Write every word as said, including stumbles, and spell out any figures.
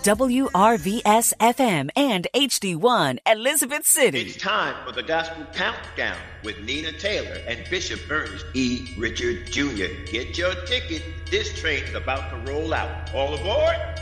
W R V S F M and H D one Elizabeth City. It's time for the Gospel Countdown with Nina Taylor and Bishop Ernest E. Richard Junior Get your ticket. This train's about to roll out. All aboard.